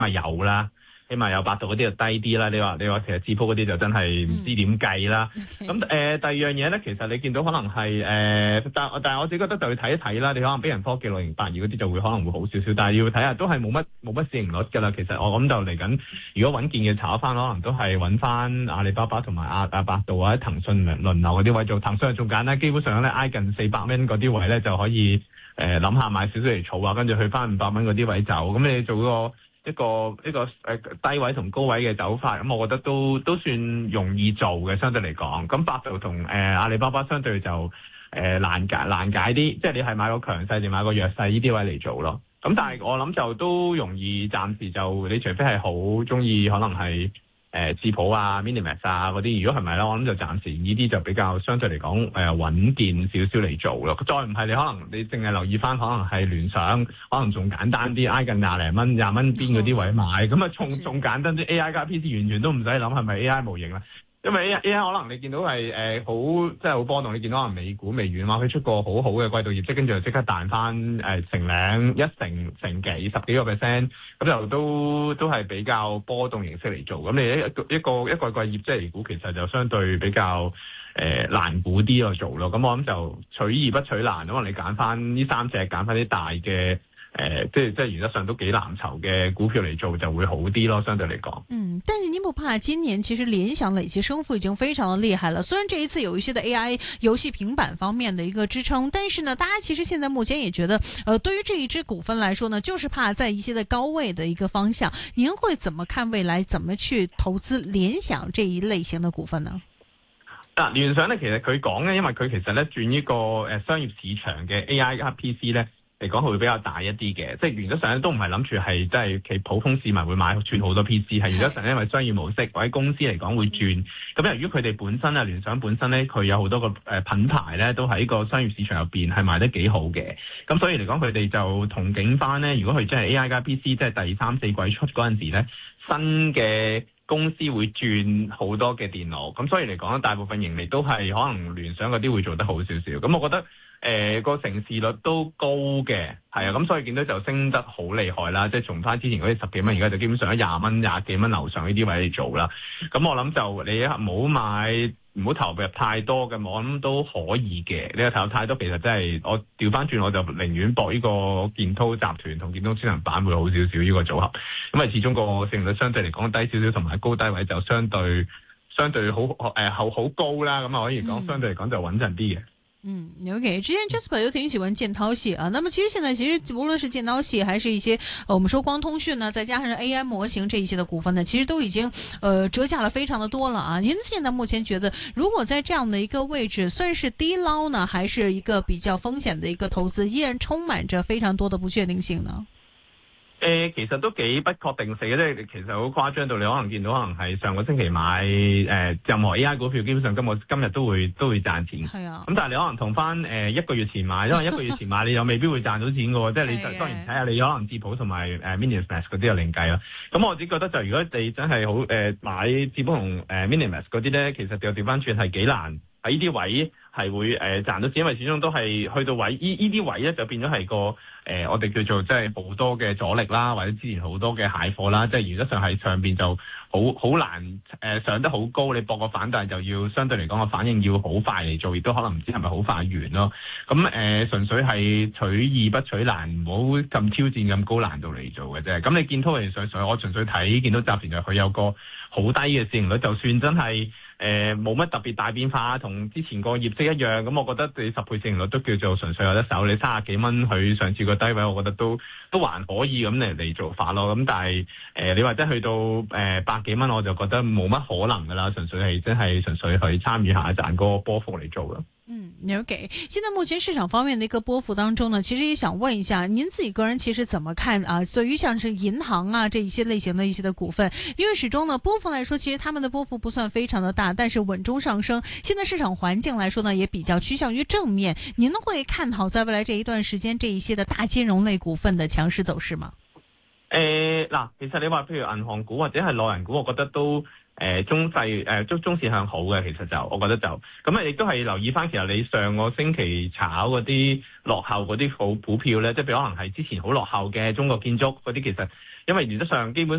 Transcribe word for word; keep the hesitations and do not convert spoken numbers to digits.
咪有啦。起碼有百度嗰啲就低啲啦，你話你話其實智鋪嗰啲就真係唔知點計啦。咁、嗯 okay. 呃、第二樣嘢咧，其實你見到可能係誒、呃，但但係我自己覺得就要睇一睇啦。你可能比人科技六零八二嗰啲就會可能會好少少，但係要睇下都係冇乜冇乜市盈率㗎啦。其實我諗就嚟緊，如果穩健嘅炒翻，可能都係揾翻阿里巴巴同埋阿阿百度或者騰訊輪流嗰啲位做。騰訊仲簡單，基本上咧挨近四百蚊嗰啲位咧就可以誒諗、呃、下買少少嚟儲啊，跟住去翻五百蚊嗰啲位走。咁你做個一個一個誒低位同高位嘅走法，咁我覺得都都算容易做嘅，相對嚟講。咁百度同誒、呃、阿里巴巴相對就誒、呃、難解難解啲，即係你係買個強勢定買個弱勢呢啲位嚟做咯。咁但係我諗就都容易，暫時就你除非係好中意，可能係誒智譜啊、Minimax 啊嗰啲，如果係咪咧，我諗就暫時呢啲就比較相對嚟講誒穩健少少嚟做咯。再唔係你可能你淨係留意翻，可能係聯想，可能仲簡單啲，挨近廿零蚊、廿蚊邊嗰啲位買，咁啊仲仲簡單啲 A I 加 P C 完全都唔使諗係咪 A I 模型啦。因為 A I, A I 可能你見到係誒好即係好波動，你見到可能美股微軟話佢出過好好嘅季度業績，跟住就即刻彈翻誒、呃、成兩一成成幾十幾個 percent，咁就都都係比較波動形式嚟做。咁你一一個一個一個季業績嚟估，其實就相對比較誒、呃、難估啲去做咯。咁我諗就取易不取難，可能你揀翻呢三隻，揀翻啲大嘅。誒、呃，即係即係原則上都幾藍籌嘅股票嚟做就會好啲咯，相對嚟講。 嗯，但是您不怕今年其實聯想累積升幅已經非常的厲害了，雖然這一次有一些的 A I 遊戲平板方面的一個支撐，但是呢，大家其實現在目前也覺得，呃，對於這一支股份來說呢，就是怕在一些的高位的一個方向。您會怎麼看未來？怎麼去投資聯想這一類型的股份呢？ 嗱，聯想呢，其實佢講呢，因為佢其實咧轉呢個誒商業市場嘅 A I 加 P C 咧。嚟講，佢會比較大一啲嘅，即係原則上都唔係諗住係即係其普通市民會買轉好多 P C，係原則上因為商業模式或者公司嚟講會轉。咁由於佢哋本身啊，聯想本身咧，佢有好多個誒品牌咧，都喺個商業市場入邊係賣得幾好嘅。咁所以嚟講，佢哋就同警翻咧，如果佢真係 A I 加 P C，即係第三四季出嗰陣時咧，新嘅公司會轉好多嘅電腦。咁所以嚟講，大部分盈利都係可能聯想嗰啲會做得好少少。咁我覺得。誒、呃、個成事率都高嘅，係啊，咁所以見到就升得好厲害啦，即係從翻之前嗰啲十幾蚊，而家就基本上喺廿蚊、廿幾蚊樓上呢啲位嚟做啦。咁我諗就你唔好買，唔好投入太多嘅，我諗都可以嘅。你投入太多，其實真係我調翻轉，我就寧願搏呢個建滔集團同建滔智能板會好少少呢個組合，因為始終個市盈率相對嚟講低少少，同埋高低位就相對相對好誒好好高啦。咁啊可以講相對嚟講就穩陣啲嘅。 嗯 ，OK， 之前 Jasper 又挺喜歡建滔系啊。那麼其實現在其實無論是建滔系，還是一些、呃、我們說光通訊呢，再加上 A I 模型這一些的股份呢，其實都已經呃折價了非常的多了啊。您現在目前覺得，如果在這樣的一個位置，算是低撈呢，還是一個比較風險的一個投資，依然充滿着非常多的不確定性呢？ 誒、呃，其實都幾不確定性嘅，即係其實好誇張到你可能見到，可能係上個星期買誒、呃、任何 A I 股票，基本上今個今日都會都會賺錢。係啊。咁但係你可能同翻誒一個月前買，因為一個月前買你又未必會賺到錢嘅喎，即係你當然睇下你可能智譜同埋誒 Minimax 嗰啲又另計啦。咁我只覺得就如果你真係好誒、呃、買智譜同誒 Minimax 嗰啲咧，其實就調翻轉係幾難喺呢啲位係會誒、呃、賺到錢，因為始終都係去到位，依依啲位咧就變咗係個。誒、呃，我哋叫做即係好多嘅阻力啦，或者之前好多嘅蟹貨啦，即係原則上係上邊就好好難誒、呃、上得好高，你博個反彈就要相對嚟講個反應要好快嚟做，亦都可能唔知係咪好快完咯。咁誒、呃、純粹係取易不取難，唔好咁挑戰咁高難度嚟做嘅啫。咁你見到嚟上上，我純粹睇見到集團就佢有個好低嘅市盈率，就算真係誒冇乜特別大變化，同之前個業績一樣，咁我覺得你十倍市盈率都叫做純粹有得手。你三十幾蚊佢上次個低位，我覺得都都還可以咁嚟嚟做法咯。咁但係誒、呃、你話真係去到誒、呃、百幾蚊，我就覺得冇乜可能噶啦，純粹係真係純粹去參與下賺嗰個波幅嚟做咯。 嗯 ，OK。現在目前市場方面的一個波幅當中呢，其實也想問一下，您自己個人其實怎麼看啊？對於像是銀行啊這一些類型的一些的股份，因為始終呢波幅來說，其實他們的波幅不算非常的大，但是穩中上升。現在市場環境來說呢，也比較趨向於正面。您會看好在未來這一段時間這一些的大金融類股份的強勢走勢嗎？ 誒，嗱，其實你話譬如銀行股或者係內銀股，我覺得都。誒、呃、中細誒中中線向好嘅，其實就我覺得就咁啊，亦都係留意翻，其實你上個星期炒嗰啲落後嗰啲好股票咧，即係譬如可能係之前好落後嘅中國建築嗰啲，其實因為原則上基本